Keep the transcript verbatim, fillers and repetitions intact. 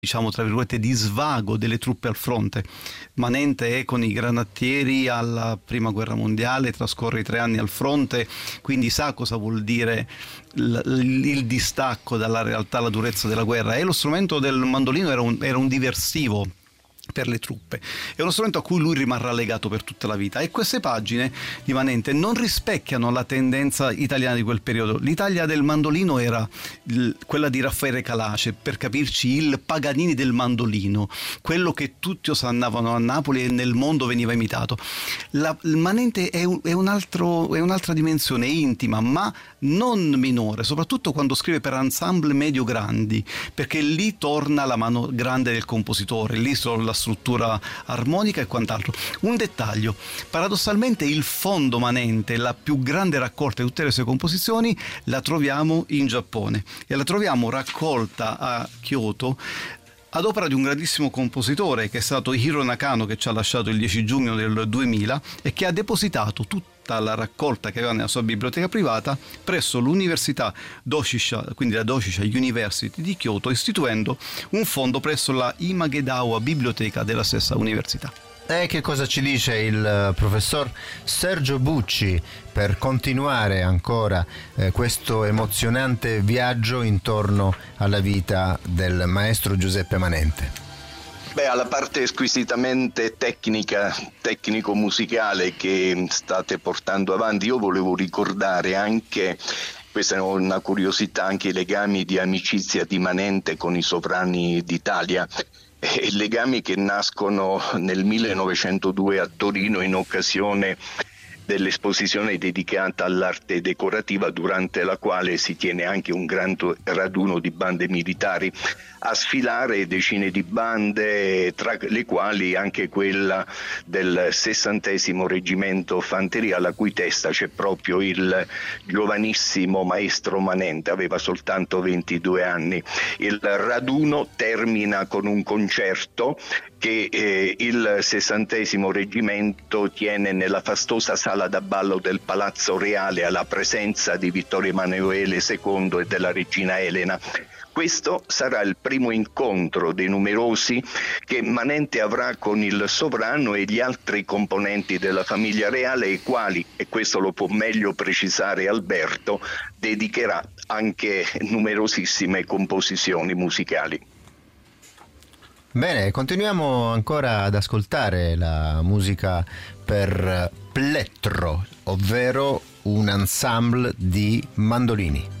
diciamo tra virgolette di svago delle truppe al fronte. Manente è con i granatieri alla prima guerra mondiale, trascorre i tre anni al fronte, quindi sa cosa vuol dire il, il distacco dalla realtà, la durezza della guerra, e lo strumento del mandolino era un, era un diversivo per le truppe, è uno strumento a cui lui rimarrà legato per tutta la vita. E queste pagine di Manente non rispecchiano la tendenza italiana di quel periodo. L'Italia del mandolino era il, quella di Raffaele Calace, per capirci il Paganini del mandolino, quello che tutti osannavano a Napoli e nel mondo veniva imitato. La, il Manente è, un, è, un altro, è un'altra dimensione intima, ma non minore, soprattutto quando scrive per ensemble medio-grandi, perché lì torna la mano grande del compositore, lì sono la struttura armonica e quant'altro. Un dettaglio: paradossalmente il fondo Manente, la più grande raccolta di tutte le sue composizioni, la troviamo in Giappone, e la troviamo raccolta a Kyoto ad opera di un grandissimo compositore che è stato Hiro Nakano, che ci ha lasciato il dieci giugno del duemila e che ha depositato tutta la raccolta che aveva nella sua biblioteca privata presso l'Università Doshisha, quindi la Doshisha University di Kyoto, istituendo un fondo presso la Imagedawa Biblioteca della stessa università. E che cosa ci dice il professor Sergio Bucci per continuare ancora eh, questo emozionante viaggio intorno alla vita del maestro Giuseppe Manente? Beh, alla parte squisitamente tecnica, tecnico-musicale che state portando avanti, io volevo ricordare anche, questa è una curiosità, anche i legami di amicizia di Manente con i sovrani d'Italia. Eh, legami che nascono nel millenovecentodue a Torino in occasione dell'esposizione dedicata all'arte decorativa, durante la quale si tiene anche un gran raduno di bande militari. A sfilare decine di bande, tra le quali anche quella del sessantesimo Reggimento Fanteria, alla cui testa c'è proprio il giovanissimo maestro Manente, aveva soltanto ventidue anni. Il raduno termina con un concerto che eh, il sessantesimo Reggimento tiene nella fastosa sala da ballo del Palazzo Reale, alla presenza di Vittorio Emanuele secondo e della regina Elena. Questo sarà il primo incontro dei numerosi che Manente avrà con il sovrano e gli altri componenti della famiglia reale, ai quali, e questo lo può meglio precisare Alberto, dedicherà anche numerosissime composizioni musicali. Bene, continuiamo ancora ad ascoltare la musica per plettro, ovvero un ensemble di mandolini.